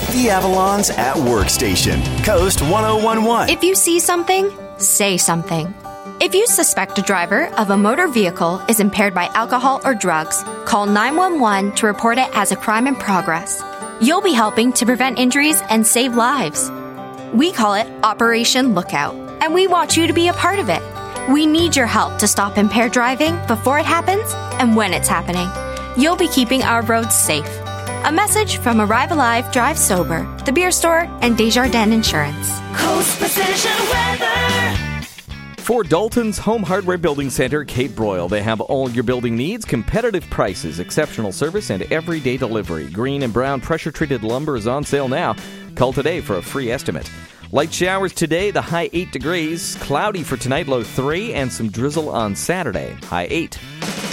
The Avalon's at Workstation. Coast 1011. If you see something, say something. If you suspect a driver of a motor vehicle is impaired by alcohol or drugs, call 911 to report it as a crime in progress. You'll be helping to prevent injuries and save lives. We call it Operation Lookout, and we want you to be a part of it. We need your help to stop impaired driving before it happens and when it's happening. You'll be keeping our roads safe. A message from Arrive Alive, Drive Sober, The Beer Store, and Desjardins Insurance. Coast Precision Weather. For Dalton's Home Hardware Building Center, Cape Broyle, they have all your building needs, competitive prices, exceptional service, and everyday delivery. Green and brown pressure-treated lumber is on sale now. Call today for a free estimate. Light showers today, the high 8 degrees. Cloudy for tonight, low 3, and some drizzle on Saturday, high 8.